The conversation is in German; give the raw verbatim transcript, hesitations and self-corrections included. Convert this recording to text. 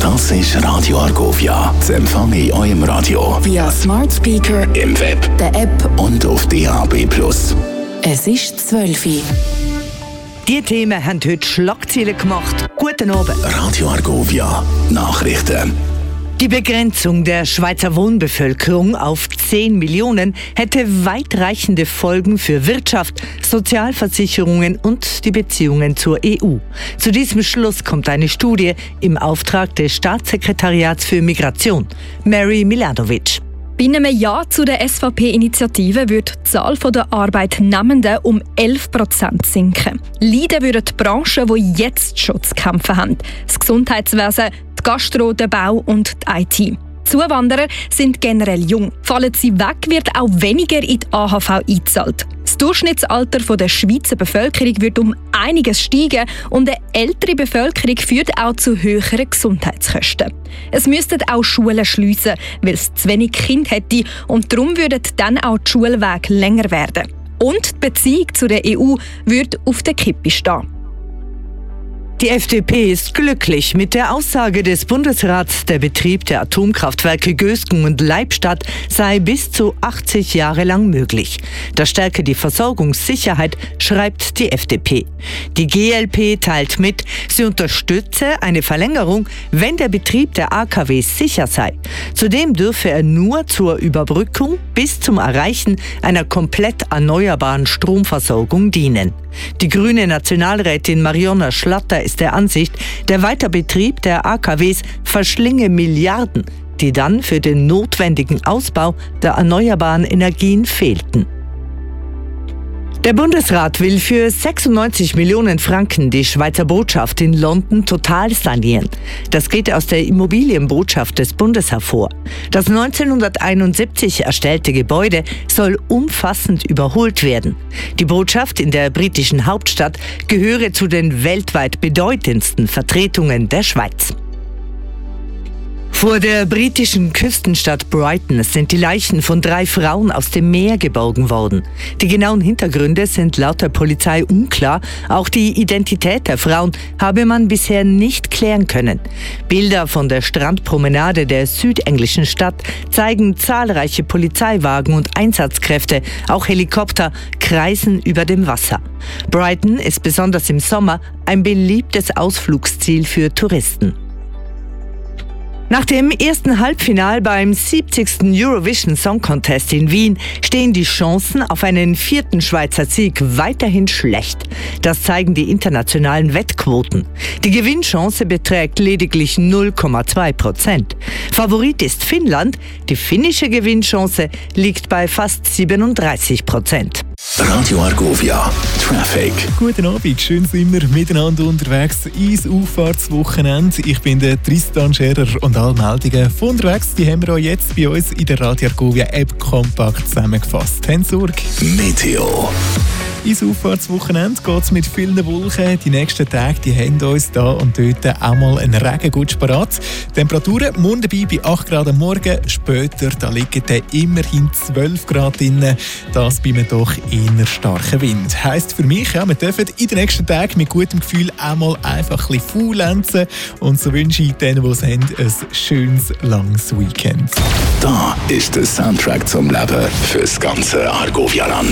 Das ist Radio Argovia. Zu empfangen in eurem Radio via Smart Speaker, im Web, der App und auf D A B plus. Es ist zwölf Uhr. Die Themen haben heute Schlagzeilen gemacht. Guten Abend. Radio Argovia. Nachrichten. Die Begrenzung der Schweizer Wohnbevölkerung auf zehn Millionen hätte weitreichende Folgen für Wirtschaft, Sozialversicherungen und die Beziehungen zur E U. Zu diesem Schluss kommt eine Studie im Auftrag des Staatssekretariats für Migration. Mary Milanovic. Bei einem Ja zu der S V P-Initiative wird die Zahl der Arbeitnehmenden um elf Prozent sinken. Leiden würden die Branchen, die jetzt schon zu kämpfen haben. Das Gesundheitswesen, die Gastro, der Bau und die I T. Zuwanderer sind generell jung. Fallen sie weg, wird auch weniger in die A H V eingezahlt. Das Durchschnittsalter der Schweizer Bevölkerung wird um einiges steigen und eine ältere Bevölkerung führt auch zu höheren Gesundheitskosten. Es müssten auch Schulen schliessen, weil es zu wenig Kinder hätte und darum würden dann auch die Schulwege länger werden. Und die Beziehung zu der E U würde auf der Kippe stehen. Die F D P ist glücklich mit der Aussage des Bundesrats, der Betrieb der Atomkraftwerke Gösgen und Leibstadt sei bis zu achtzig Jahre lang möglich. Das stärke die Versorgungssicherheit, schreibt die F D P. Die G L P teilt mit, sie unterstütze eine Verlängerung, wenn der Betrieb der A K Ws sicher sei. Zudem dürfe er nur zur Überbrückung bis zum Erreichen einer komplett erneuerbaren Stromversorgung dienen. Die grüne Nationalrätin Mariona Schlatter ist der Ansicht, der Weiterbetrieb der A K Ws verschlinge Milliarden, die dann für den notwendigen Ausbau der erneuerbaren Energien fehlten. Der Bundesrat will für sechsundneunzig Millionen Franken die Schweizer Botschaft in London total sanieren. Das geht aus der Immobilienbotschaft des Bundes hervor. Das neunzehnhunderteinundsiebzig erstellte Gebäude soll umfassend überholt werden. Die Botschaft in der britischen Hauptstadt gehöre zu den weltweit bedeutendsten Vertretungen der Schweiz. Vor der britischen Küstenstadt Brighton sind die Leichen von drei Frauen aus dem Meer geborgen worden. Die genauen Hintergründe sind laut der Polizei unklar. Auch die Identität der Frauen habe man bisher nicht klären können. Bilder von der Strandpromenade der südenglischen Stadt zeigen zahlreiche Polizeiwagen und Einsatzkräfte, auch Helikopter, kreisen über dem Wasser. Brighton ist besonders im Sommer ein beliebtes Ausflugsziel für Touristen. Nach dem ersten Halbfinal beim siebzigsten Eurovision Song Contest in Wien stehen die Chancen auf einen vierten Schweizer Sieg weiterhin schlecht. Das zeigen die internationalen Wettquoten. Die Gewinnchance beträgt lediglich null Komma zwei Prozent. Favorit ist Finnland. Die finnische Gewinnchance liegt bei fast siebenunddreißig Prozent. Radio Argovia Traffic. Guten Abend, schön sind wir miteinander unterwegs ins Auffahrtswochenende. Ich bin der Tristan Scherer und alle Meldungen von unterwegs, die haben wir auch jetzt bei uns in der Radio Argovia App kompakt zusammengefasst. Habt Sorge. Meteo. Ins Auffahrtswochenende geht es mit vielen Wolken. Die nächsten Tage die haben uns da und dort auch mal einen Regenguss parat. Temperaturen morgen dabei bei acht Grad am Morgen. Später da liegen dann immerhin zwölf Grad drin. Das bei einem doch eher starken Wind. Heisst für mich, ja, wir dürfen in den nächsten Tagen mit gutem Gefühl auch mal einfach ein bisschen faulenzen. Und so wünsche ich denen, die es haben, ein schönes, langes Weekend. Da ist der Soundtrack zum Leben fürs ganze Argovia-Land.